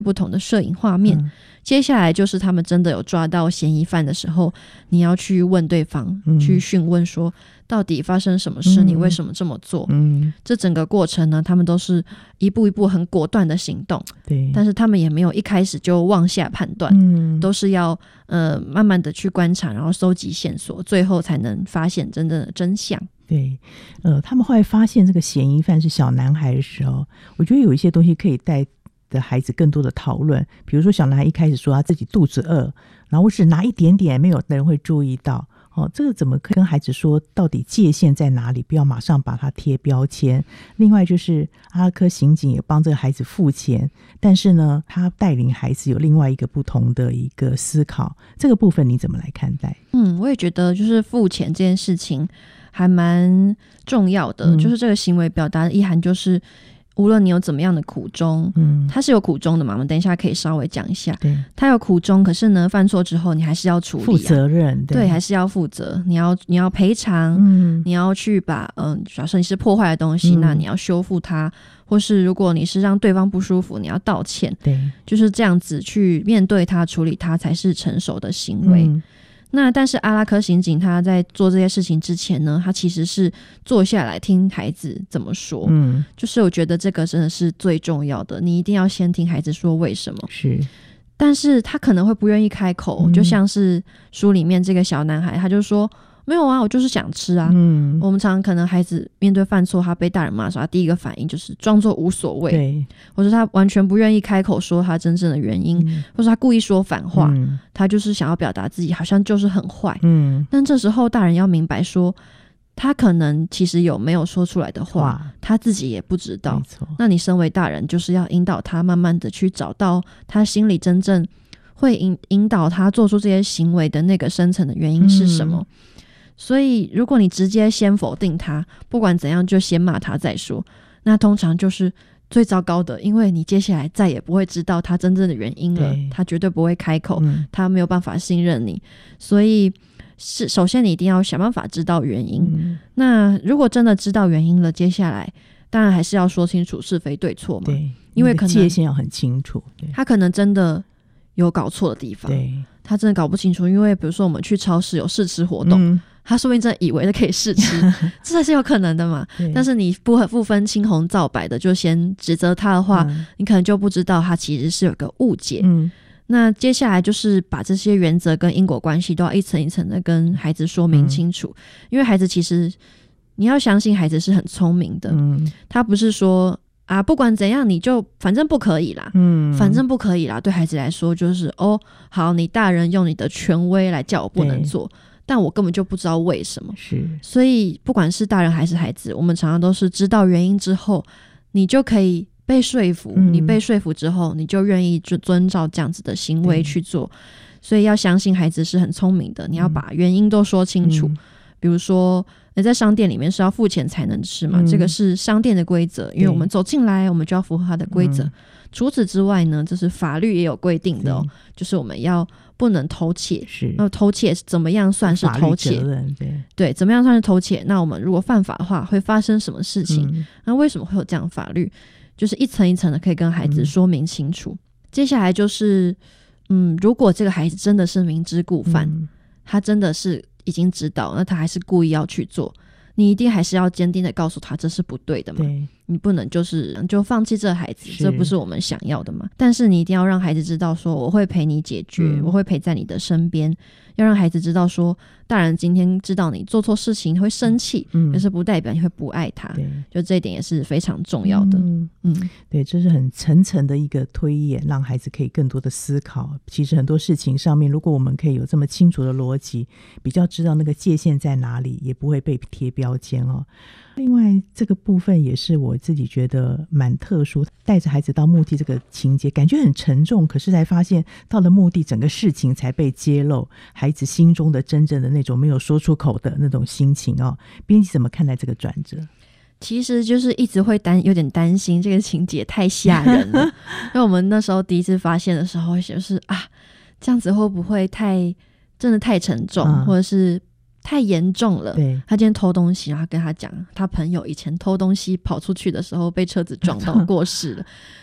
不同的摄影画面，接下来就是他们真的有抓到嫌疑犯的时候，你要去问对方，去询问说到底发生什么事，你为什么这么做。这整个过程呢，他们都是一步一步很果断的行动，对，但是他们也没有一开始就妄下判断，都是要慢慢的去观察，然后收集线索，最后才能发现真正的真相。 对，他们后来发现这个嫌疑犯是小男孩的时候，我觉得有一些东西可以带的孩子更多的讨论，比如说小男孩一开始说他自己肚子饿，然后只拿一点点，没有人会注意到。这个怎么跟孩子说到底界限在哪里，不要马上把它贴标签。另外就是阿拉科刑警也帮这个孩子付钱，但是呢他带领孩子有另外一个不同的一个思考，这个部分你怎么来看待？我也觉得就是付钱这件事情还蛮重要的，就是这个行为表达的意涵就是无论你有怎么样的苦衷，他是有苦衷的嘛，我们等一下可以稍微讲一下。他有苦衷，可是呢犯错之后你还是要处理，负责任。 对， 还是要负责，你要赔偿，你要去把假设你是破坏的东西，那你要修复它，或是如果你是让对方不舒服，你要道歉。对，就是这样子去面对它，处理它才是成熟的行为。那但是阿拉科刑警他在做这些事情之前呢，他其实是坐下来听孩子怎么说。就是我觉得这个真的是最重要的，你一定要先听孩子说为什么。是，但是他可能会不愿意开口，就像是书里面这个小男孩，他就说没有啊，我就是想吃啊。我们常常可能孩子面对犯错，他被大人骂的时候，他第一个反应就是装作无所谓，对，或者他完全不愿意开口说他真正的原因，或者他故意说反话，他就是想要表达自己好像就是很坏。但这时候大人要明白说，他可能其实有没有说出来的话他自己也不知道。那你身为大人就是要引导他慢慢的去找到他心里真正会引导他做出这些行为的那个深层的原因是什么。所以如果你直接先否定他，不管怎样就先骂他再说，那通常就是最糟糕的，因为你接下来再也不会知道他真正的原因了，他绝对不会开口，他没有办法信任你。所以首先你一定要想办法知道原因。那如果真的知道原因了，接下来当然还是要说清楚是非对错嘛。对，因为可能界限要很清楚，他可能真的有搞错的地方，对，他真的搞不清楚。因为比如说我们去超市有试吃活动，他说不定真的以为可以试吃这才是有可能的嘛。但是你不分青红皂白的就先指责他的话，你可能就不知道他其实是有个误解。那接下来就是把这些原则跟因果关系都要一层一层的跟孩子说明清楚。因为孩子其实你要相信孩子是很聪明的，他不是说啊不管怎样你就反正不可以啦，反正不可以啦，对孩子来说就是好，你大人用你的权威来叫我不能做，但我根本就不知道为什么。是，所以不管是大人还是孩子，我们常常都是知道原因之后，你就可以被说服，你被说服之后，你就愿意就遵照这样子的行为去做。所以要相信孩子是很聪明的，你要把原因都说清楚。比如说你在商店里面是要付钱才能吃嘛，这个是商店的规则，因为我们走进来我们就要符合它的规则。除此之外呢，这是法律也有规定的就是我们要不能偷窃。是，那偷窃怎么样算是偷窃？对，怎么样算是偷窃？那我们如果犯法的话会发生什么事情？那为什么会有这样的法律？就是一层一层的可以跟孩子说明清楚。接下来就是如果这个孩子真的是明知故犯，他真的是已经知道，那他还是故意要去做，你一定还是要坚定的告诉他这是不对的嘛。你不能就放弃这个孩子，这不是我们想要的嘛。但是你一定要让孩子知道说我会陪你解决，我会陪在你的身边。要让孩子知道说大人今天知道你做错事情会生气，可是不代表你会不爱他，就这一点也是非常重要的。对，这是很层层的一个推演，让孩子可以更多的思考。其实很多事情上面如果我们可以有这么清楚的逻辑，比较知道那个界限在哪里，也不会被贴标签另外这个部分也是我自己觉得蛮特殊，带着孩子到墓地这个情节感觉很沉重，可是才发现到了墓地整个事情才被揭露，孩子心中的真正的那种没有说出口的那种心情编辑怎么看待这个转折？其实就是一直会有点担心这个情节太吓人了因为我们那时候第一次发现的时候就是这样子会不会真的太沉重，或者是太严重了。对，他今天偷东西，然后跟他讲他朋友以前偷东西跑出去的时候被车子撞到过世了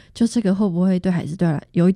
就这个会不会对孩子有一